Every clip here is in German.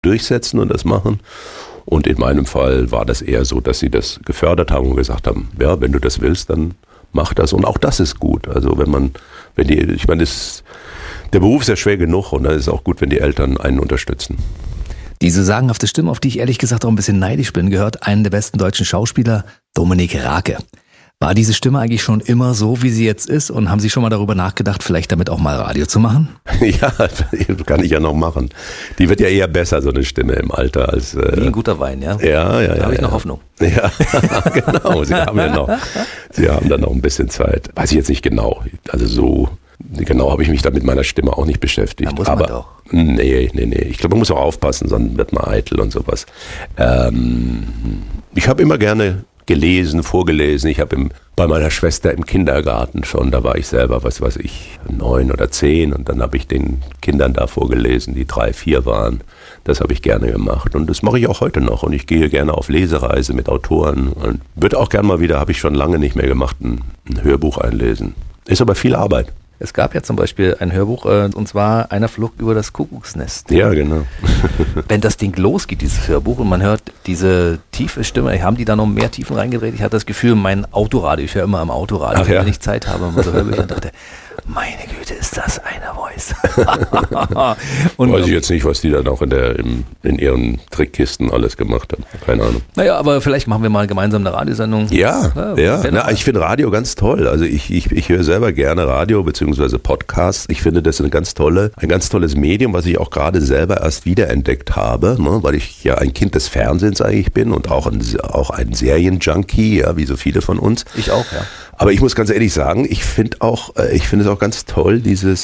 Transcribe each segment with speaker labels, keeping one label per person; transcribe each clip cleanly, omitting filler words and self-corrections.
Speaker 1: durchsetzen und das machen. Und in meinem Fall war das eher so, dass sie das gefördert haben und gesagt haben, ja, wenn du das willst, dann mach das. Und auch das ist gut. Also der Beruf ist ja schwer genug und da ist es auch gut, wenn die Eltern einen unterstützen.
Speaker 2: Diese sagenhafte Stimme, auf die ich ehrlich gesagt auch ein bisschen neidisch bin, gehört einen der besten deutschen Schauspieler, Dominik Rake. War diese Stimme eigentlich schon immer so, wie sie jetzt ist? Und haben Sie schon mal darüber nachgedacht, vielleicht damit auch mal Radio zu machen?
Speaker 1: Ja, kann ich ja noch machen. Die wird ja eher besser, so eine Stimme im Alter. Als
Speaker 2: wie ein guter Wein, ja?
Speaker 1: Ja.
Speaker 2: Da habe ich noch Hoffnung.
Speaker 1: Ja, genau. Sie haben da noch ein bisschen Zeit. Weiß ich jetzt nicht genau. Also so genau habe ich mich da mit meiner Stimme auch nicht beschäftigt.
Speaker 2: Da muss man doch.
Speaker 1: Nee. Ich glaube, man muss auch aufpassen, sonst wird man eitel und sowas. Ich habe immer gerne gelesen, vorgelesen. Ich habe bei meiner Schwester im Kindergarten schon, da war ich selber, 9 oder 10 und dann habe ich den Kindern da vorgelesen, die 3, 4 waren. Das habe ich gerne gemacht und das mache ich auch heute noch und ich gehe gerne auf Lesereise mit Autoren und würde auch gerne mal wieder, habe ich schon lange nicht mehr gemacht, ein Hörbuch einlesen. Ist aber viel Arbeit.
Speaker 2: Es gab ja zum Beispiel ein Hörbuch, und zwar Einer flog über das Kuckucksnest.
Speaker 1: Ja, genau.
Speaker 2: Wenn das Ding losgeht, dieses Hörbuch, und man hört diese tiefe Stimme, haben die da noch mehr Tiefen reingedreht? Ich hatte das Gefühl, mein Autoradio, ich höre immer am Autoradio, wenn ich Zeit habe, und so Hörbücher, und dachte, meine Güte, ist das eine Voice. Und
Speaker 1: weiß ich jetzt nicht, was die dann auch in ihren Trickkisten alles gemacht haben. Keine Ahnung.
Speaker 2: Naja, aber vielleicht machen wir mal gemeinsam eine Radiosendung.
Speaker 1: Ja. Ich finde Radio ganz toll. Also ich höre selber gerne Radio bzw. Podcasts. Ich finde das ein ganz tolles Medium, was ich auch gerade selber erst wiederentdeckt habe, ne, weil ich ja ein Kind des Fernsehens eigentlich bin und auch ein Serienjunkie, ja, wie so viele von uns.
Speaker 2: Ich auch, ja.
Speaker 1: Aber ich muss ganz ehrlich sagen, ich finde es auch ganz toll,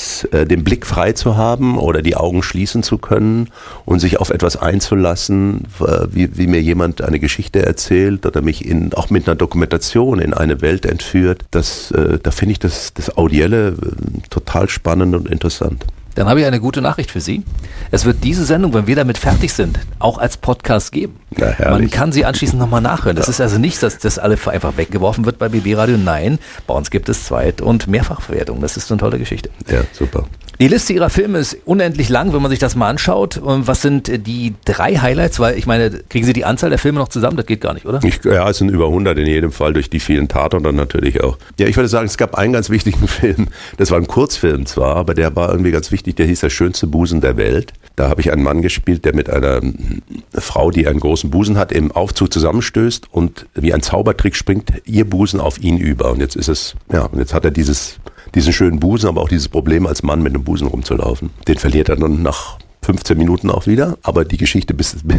Speaker 1: den Blick frei zu haben oder die Augen schließen zu können und sich auf etwas einzulassen, wie mir jemand eine Geschichte erzählt oder mich auch mit einer Dokumentation in eine Welt entführt. Da finde ich das Audielle total spannend und interessant.
Speaker 2: Dann habe ich eine gute Nachricht für Sie. Es wird diese Sendung, wenn wir damit fertig sind, auch als Podcast geben.
Speaker 1: Na,
Speaker 2: man kann sie anschließend nochmal nachhören. Das ist also nicht, dass das alle einfach weggeworfen wird bei BB Radio. Nein, bei uns gibt es Zweit- und Mehrfachverwertung. Das ist eine tolle Geschichte.
Speaker 1: Ja, super.
Speaker 2: Die Liste Ihrer Filme ist unendlich lang, wenn man sich das mal anschaut. Und was sind die 3 Highlights? Weil ich meine, kriegen Sie die Anzahl der Filme noch zusammen? Das geht gar nicht, oder?
Speaker 1: Es sind über 100 in jedem Fall, durch die vielen Tatorte natürlich auch. Ja, ich würde sagen, es gab einen ganz wichtigen Film. Das war ein Kurzfilm zwar, aber der war irgendwie ganz wichtig. Der hieß Der schönste Busen der Welt. Da habe ich einen Mann gespielt, der mit einer Frau, die einen großen Busen hat, im Aufzug zusammenstößt und wie ein Zaubertrick springt ihr Busen auf ihn über. Und jetzt hat er diesen schönen Busen, aber auch dieses Problem, als Mann mit einem Busen rumzulaufen. Den verliert er dann nach 15 Minuten auch wieder, aber die Geschichte,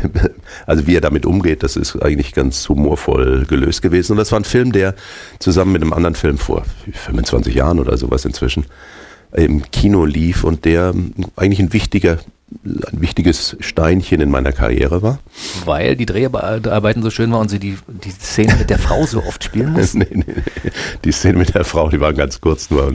Speaker 1: also wie er damit umgeht, das ist eigentlich ganz humorvoll gelöst gewesen. Und das war ein Film, der zusammen mit einem anderen Film vor 25 Jahren oder sowas inzwischen im Kino lief und der eigentlich ein wichtiges Steinchen in meiner Karriere war.
Speaker 2: Weil die Dreharbeiten so schön waren und Sie die Szene mit der Frau so oft spielen mussten?
Speaker 1: Nee. Die Szene mit der Frau, die war ganz kurz nur.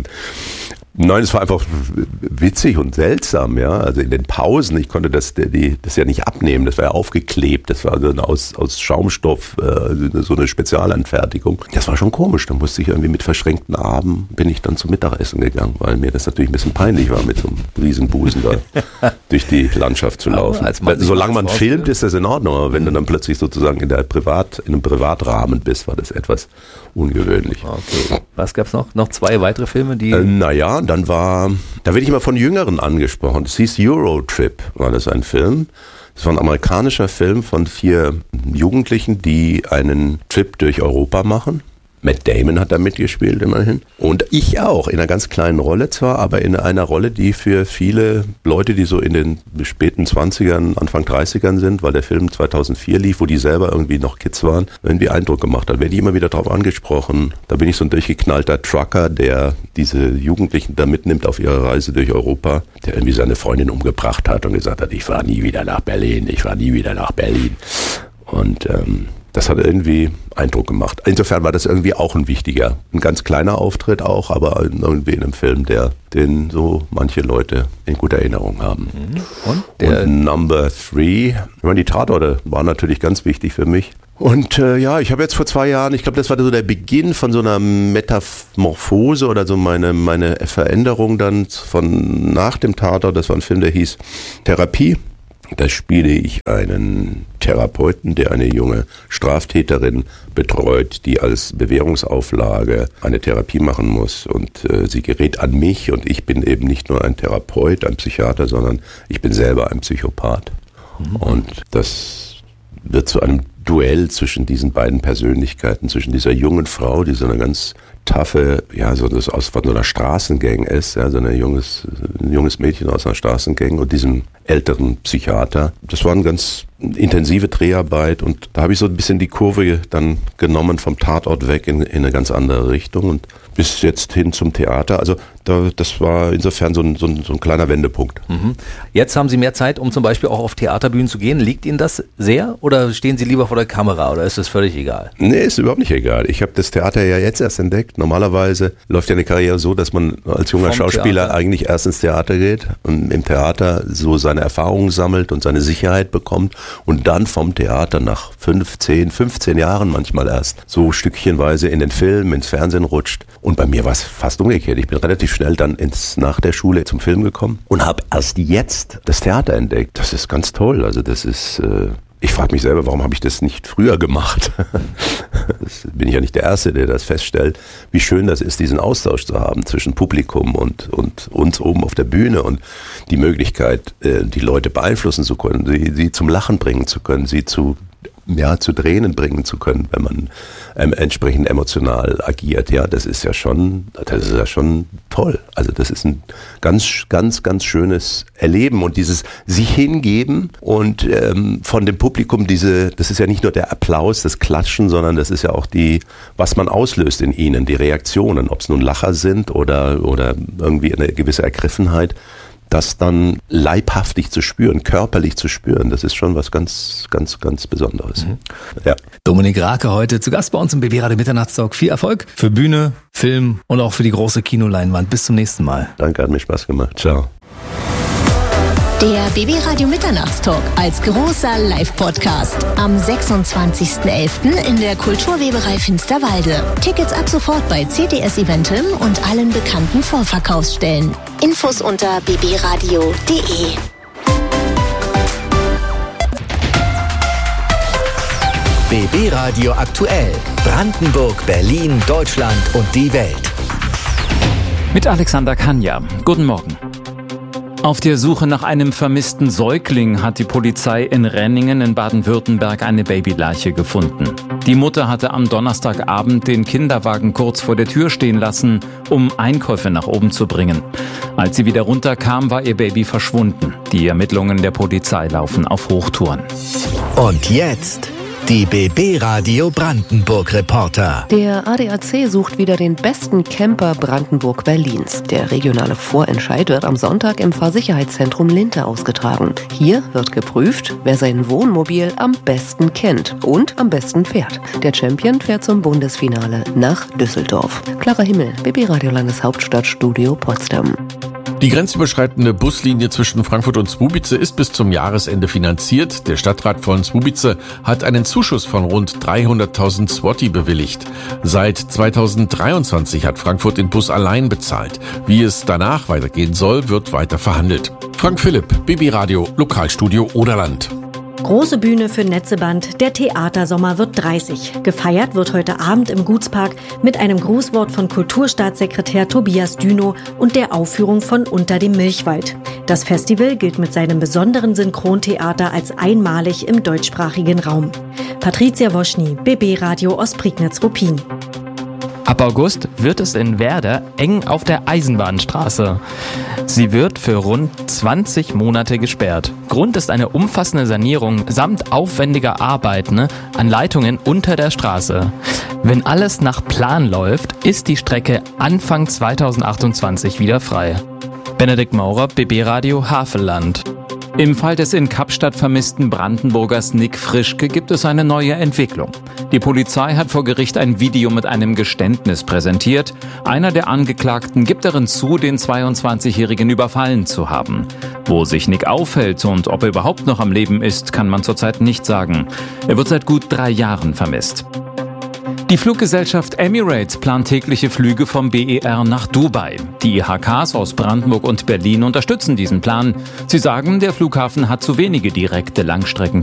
Speaker 1: Nein, es war einfach witzig und seltsam, ja. Also in den Pausen, ich konnte das ja nicht abnehmen, das war ja aufgeklebt, das war also aus Schaumstoff, so eine Spezialanfertigung. Das war schon komisch, da musste ich irgendwie mit verschränkten Armen, bin ich dann zum Mittagessen gegangen, weil mir das natürlich ein bisschen peinlich war, mit so einem Riesenbusen da durch die Landschaft zu laufen. Solange man filmt, ist das in Ordnung, aber wenn du dann plötzlich sozusagen in einem Privatrahmen bist, war das etwas ungewöhnlich.
Speaker 2: Okay. Was gab's noch? Noch 2 weitere Filme, die...
Speaker 1: da werde ich immer von Jüngeren angesprochen. Es hieß Eurotrip, war das ein Film. Das war ein amerikanischer Film von 4 Jugendlichen, die einen Trip durch Europa machen. Matt Damon hat da mitgespielt immerhin. Und ich auch, in einer ganz kleinen Rolle zwar, aber in einer Rolle, die für viele Leute, die so in den späten 20ern, Anfang 30ern sind, weil der Film 2004 lief, wo die selber irgendwie noch Kids waren, irgendwie Eindruck gemacht hat. Werde ich immer wieder drauf angesprochen. Da bin ich so ein durchgeknallter Trucker, der diese Jugendlichen da mitnimmt auf ihre Reise durch Europa, der irgendwie seine Freundin umgebracht hat und gesagt hat, ich fahre nie wieder nach Berlin. Und das hat irgendwie Eindruck gemacht. Insofern war das irgendwie auch ein ganz kleiner Auftritt auch, aber irgendwie in einem Film, den so manche Leute in guter Erinnerung haben. Und Number 3, die Tatorte waren natürlich ganz wichtig für mich. Und ich habe jetzt vor 2 Jahren, ich glaube, das war so der Beginn von so einer Metamorphose oder so meine Veränderung dann von nach dem Tatort. Das war ein Film, der hieß Therapie. Da spiele ich einen Therapeuten, der eine junge Straftäterin betreut, die als Bewährungsauflage eine Therapie machen muss. Und sie gerät an mich und ich bin eben nicht nur ein Therapeut, ein Psychiater, sondern ich bin selber ein Psychopath. Und das wird zu einem Duell zwischen diesen beiden Persönlichkeiten, zwischen dieser jungen Frau, die so eine ganz taffe, ja, so das aus von so einer Straßengang ist, ja, so ein junges Mädchen aus einer Straßengang und diesem älteren Psychiater. Das war eine ganz intensive Dreharbeit und da habe ich so ein bisschen die Kurve dann genommen vom Tatort weg in eine ganz andere Richtung und bis jetzt hin zum Theater. Also das war insofern so ein kleiner Wendepunkt.
Speaker 2: Jetzt haben Sie mehr Zeit, um zum Beispiel auch auf Theaterbühnen zu gehen. Liegt Ihnen das sehr oder stehen Sie lieber vor der Kamera oder ist das völlig egal?
Speaker 1: Nee, ist überhaupt nicht egal. Ich habe das Theater ja jetzt erst entdeckt. Normalerweise läuft ja eine Karriere so, dass man als junger Schauspieler eigentlich erst ins Theater geht und im Theater so seine Erfahrungen sammelt und seine Sicherheit bekommt und dann vom Theater nach 15 Jahren manchmal erst so stückchenweise in den Film, ins Fernsehen rutscht. Und bei mir war es fast umgekehrt. Ich bin relativ schnell dann nach der Schule zum Film gekommen und habe erst jetzt das Theater entdeckt. Das ist ganz toll. Also das ist... Ich frage mich selber, warum habe ich das nicht früher gemacht? Das bin ich ja nicht der Erste, der das feststellt, wie schön das ist, diesen Austausch zu haben zwischen Publikum und uns oben auf der Bühne und die Möglichkeit, die Leute beeinflussen zu können, sie zum Lachen bringen zu können, sie zu Tränen bringen zu können, wenn man entsprechend emotional agiert. Ja, das ist ja schon toll. Also das ist ein ganz, ganz, ganz schönes Erleben und dieses sich hingeben und von dem Publikum das ist ja nicht nur der Applaus, das Klatschen, sondern das ist ja auch was man auslöst in ihnen, die Reaktionen, ob es nun Lacher sind oder irgendwie eine gewisse Ergriffenheit. Das dann leibhaftig zu spüren, körperlich zu spüren, das ist schon was ganz, ganz, ganz Besonderes. Ja.
Speaker 2: Dominik Rake heute zu Gast bei uns im BB Radio Mitternachtstalk. Viel Erfolg für Bühne, Film und auch für die große Kinoleinwand. Bis zum nächsten Mal.
Speaker 1: Danke, hat mir Spaß gemacht. Ciao.
Speaker 3: Der BB Radio Mitternachtstalk als großer Live-Podcast am 26.11. in der Kulturweberei Finsterwalde. Tickets ab sofort bei CTS Eventim und allen bekannten Vorverkaufsstellen. Infos unter bbradio.de.
Speaker 4: BB Radio aktuell. Brandenburg, Berlin, Deutschland und die Welt.
Speaker 5: Mit Alexander Kanja. Guten Morgen. Auf der Suche nach einem vermissten Säugling hat die Polizei in Renningen in Baden-Württemberg eine Babyleiche gefunden. Die Mutter hatte am Donnerstagabend den Kinderwagen kurz vor der Tür stehen lassen, um Einkäufe nach oben zu bringen. Als sie wieder runterkam, war ihr Baby verschwunden. Die Ermittlungen der Polizei laufen auf Hochtouren.
Speaker 4: Und jetzt die BB Radio Brandenburg Reporter.
Speaker 6: Der ADAC sucht wieder den besten Camper Brandenburg-Berlins. Der regionale Vorentscheid wird am Sonntag im Fahrsicherheitszentrum Linte ausgetragen. Hier wird geprüft, wer sein Wohnmobil am besten kennt und am besten fährt. Der Champion fährt zum Bundesfinale nach Düsseldorf. Klarer Himmel, BB Radio Landeshauptstadtstudio Potsdam.
Speaker 7: Die grenzüberschreitende Buslinie zwischen Frankfurt und Słubice ist bis zum Jahresende finanziert. Der Stadtrat von Słubice hat einen Zuschuss von rund 300.000 Zloty bewilligt. Seit 2023 hat Frankfurt den Bus allein bezahlt. Wie es danach weitergehen soll, wird weiter verhandelt. Frank Philipp, BB Radio, Lokalstudio Oderland.
Speaker 8: Große Bühne für Netzeband, der Theatersommer wird 30. Gefeiert wird heute Abend im Gutspark mit einem Grußwort von Kulturstaatssekretär Tobias Dünow und der Aufführung von Unter dem Milchwald. Das Festival gilt mit seinem besonderen Synchrontheater als einmalig im deutschsprachigen Raum. Patricia Woschny, BB Radio Ostprignitz-Ruppin.
Speaker 9: Ab August wird es in Werder eng auf der Eisenbahnstraße. Sie wird für rund 20 Monate gesperrt. Grund ist eine umfassende Sanierung samt aufwendiger Arbeiten an Leitungen unter der Straße. Wenn alles nach Plan läuft, ist die Strecke Anfang 2028 wieder frei. Benedikt Maurer, BB Radio Havelland.
Speaker 5: Im Fall des in Kapstadt vermissten Brandenburgers Nick Frischke gibt es eine neue Entwicklung. Die Polizei hat vor Gericht ein Video mit einem Geständnis präsentiert. Einer der Angeklagten gibt darin zu, den 22-Jährigen überfallen zu haben. Wo sich Nick aufhält und ob er überhaupt noch am Leben ist, kann man zurzeit nicht sagen. Er wird seit gut 3 Jahren vermisst. Die Fluggesellschaft Emirates plant tägliche Flüge vom BER nach Dubai. Die IHKs aus Brandenburg und Berlin unterstützen diesen Plan. Sie sagen, der Flughafen hat zu wenige direkte Langstrecken.